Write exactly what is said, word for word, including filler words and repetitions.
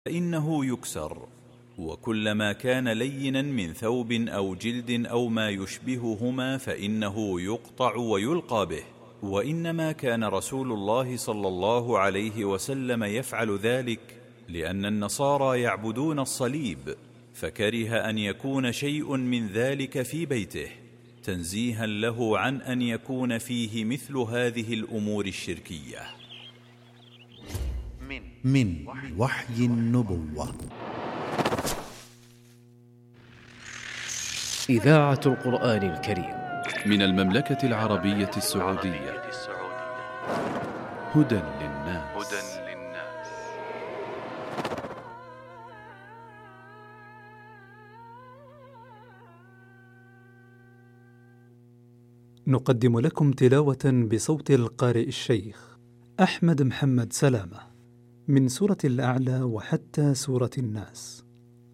فإنه يكسر، وكلما كان لينا من ثوب أو جلد أو ما يشبههما فإنه يقطع ويلقى به. وإنما كان رسول الله صلى الله عليه وسلم يفعل ذلك لأن النصارى يعبدون الصليب، فكره أن يكون شيء من ذلك في بيته، تنزيها له عن أن يكون فيه مثل هذه الأمور الشركية. من وحي النبوة. إذاعة القرآن الكريم من المملكة العربية السعودية. هدى للناس. نقدم لكم تلاوة بصوت القارئ الشيخ أحمد محمد سلامة من سورة الأعلى وحتى سورة الناس.